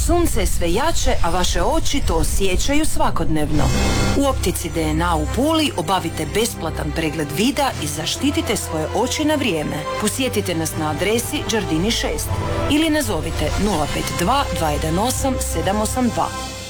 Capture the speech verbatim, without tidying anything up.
Sunce je sve jače, a vaše oči to osjećaju svakodnevno. U optici D N A u Puli obavite besplatan pregled vida i zaštitite svoje oči na vrijeme. Posjetite nas na adresi Đardini šest ili nazovite nula pet dva dva jedan osam sedam osam dva.